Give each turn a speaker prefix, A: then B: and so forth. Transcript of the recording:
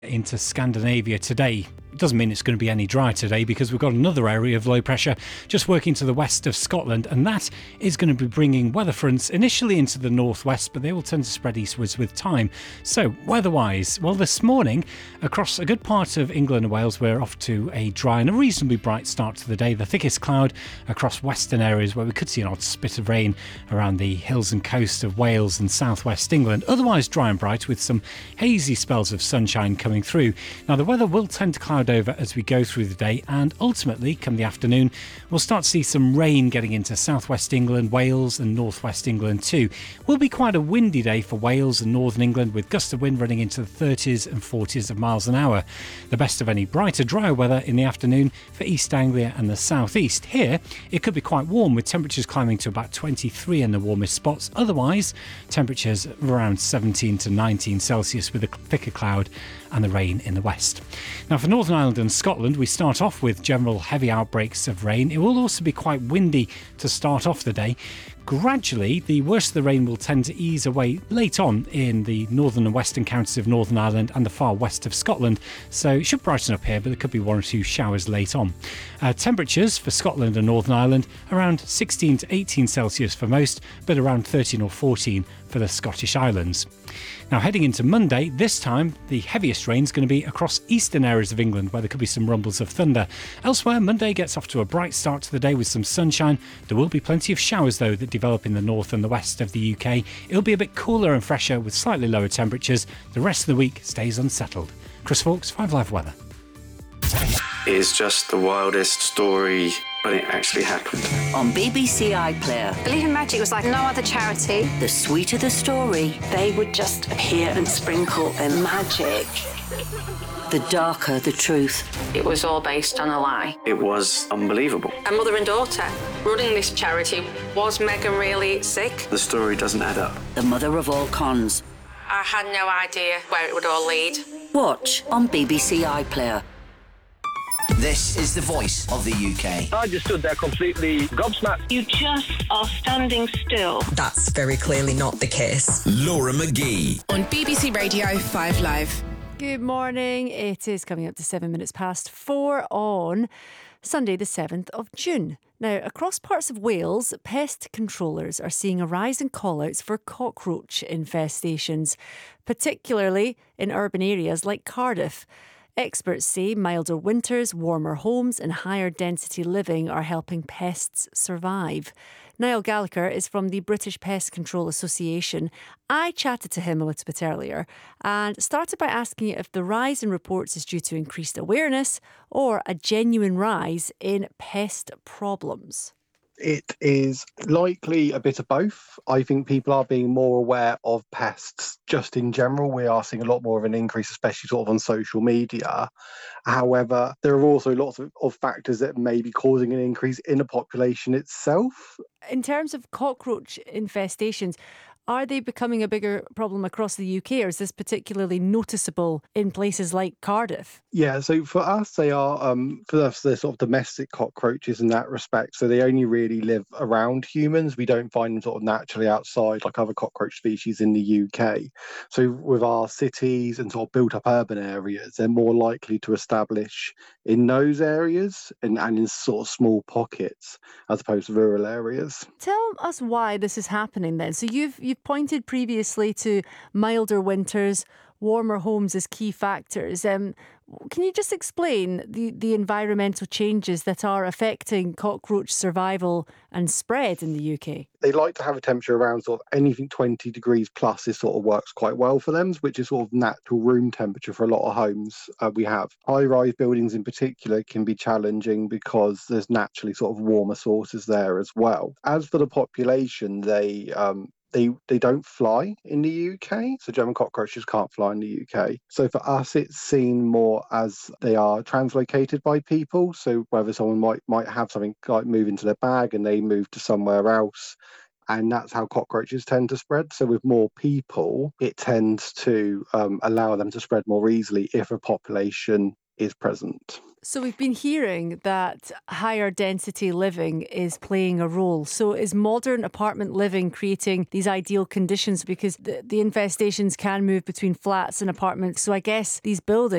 A: into Scandinavia today. It doesn't mean it's going to be any drier today because we've got another area of low pressure just working to the west of Scotland, and that is going to be bringing weather fronts initially into the northwest, but they will tend to spread eastwards with time. So weather-wise, well, this morning across a good part of England and Wales we're off to a dry and a reasonably bright start to the day. The thickest cloud across western areas where we could see an odd spit of rain around the hills and coast of Wales and southwest England. Otherwise dry and bright with some hazy spells of sunshine coming through. Now the weather will tend to cloud over as we go through the day, and ultimately come the afternoon we'll start to see some rain getting into southwest England, Wales and northwest England too. Will be quite a windy day for Wales and northern England with gusts of wind running into the 30s and 40s of miles an hour. The best of any brighter, drier weather in the afternoon for East Anglia and the southeast. Here it could be quite warm with temperatures climbing to about 23 in the warmest spots. Otherwise temperatures around 17 to 19 Celsius with a thicker cloud and the rain in the west. Now for Northern Ireland and Scotland we start off with general heavy outbreaks of rain. It will also be quite windy to start off the day. Gradually, the worst of the rain will tend to ease away late on in the northern and western counties of Northern Ireland and the far west of Scotland, so it should brighten up here, but there could be one or two showers late on. Temperatures for Scotland and Northern Ireland around 16 to 18 Celsius for most, but around 13 or 14 for the Scottish Islands. Now heading into Monday, this time the heaviest rain is going to be across eastern areas of England where there could be some rumbles of thunder. Elsewhere, Monday gets off to a bright start to the day with some sunshine. There will be plenty of showers though that develop in the north and the west of the UK. It'll be a bit cooler and fresher with slightly lower temperatures. The rest of the week stays unsettled. Chris Fawkes, 5 Live Weather.
B: It's just the wildest story when it actually happened.
C: On BBC iPlayer,
D: Believe in Magic was like no other charity.
C: the sweeter the story,
E: They would just appear and sprinkle their magic.
C: the darker the truth.
D: It was all based on a lie.
B: It was unbelievable.
D: A mother and daughter running this charity. Was Meghan really sick?
B: The story doesn't add up.
C: The mother of all cons.
D: I had no idea where it would all lead.
C: Watch on BBC iPlayer.
F: This is the voice of the UK.
G: I just stood there completely gobsmacked.
E: You just are standing still.
H: That's very clearly not the case.
F: Laura McGee.
I: On BBC Radio 5 Live.
J: Good morning. It is coming up to 4 on Sunday the 7th of June. Now, across parts of Wales, pest controllers are seeing a rise in call-outs for cockroach infestations, particularly in urban areas like Cardiff. Experts say milder winters, warmer homes and higher density living are helping pests survive. Niall Gallagher is from the British Pest Control Association. I chatted to him a little bit earlier and started by asking if the rise in reports is due to increased awareness or a genuine rise in pest problems.
K: It is likely a bit of both. I think people are being more aware of pests just in general. We are seeing a lot more of an increase, especially sort of on social media. However, there are also lots of factors that may be causing an increase in the population itself.
J: In terms of cockroach infestations, are they becoming a bigger problem across the UK, or is this particularly noticeable in places like Cardiff?
K: Yeah, so for us, they are, for us, they're sort of domestic cockroaches in that respect. So they only really live around humans. We don't find them sort of naturally outside like other cockroach species in the UK. So with our cities and sort of built up urban areas, they're more likely to establish in those areas and in sort of small pockets as opposed to rural areas.
J: Tell us why this is happening then. So you've pointed previously to milder winters, warmer homes as key factors. Can you just explain the environmental changes that are affecting cockroach survival and spread in the UK?
K: They like to have a temperature around sort of anything 20 degrees plus. This sort of works quite well for them, which is sort of natural room temperature for a lot of homes we have. High-rise buildings in particular can be challenging because there's naturally sort of warmer sources there as well. As for the population, they don't fly in the UK, so German cockroaches can't fly in the UK. So for us, it's seen more as they are translocated by people. So whether someone might have something like move into their bag and they move to somewhere else, and that's how cockroaches tend to spread. So with more people, it tends to allow them to spread more easily if a population is present.
J: So we've been hearing that higher density living is playing a role. So is modern apartment living creating these ideal conditions? Because the infestations can move between flats and apartments. So I guess these buildings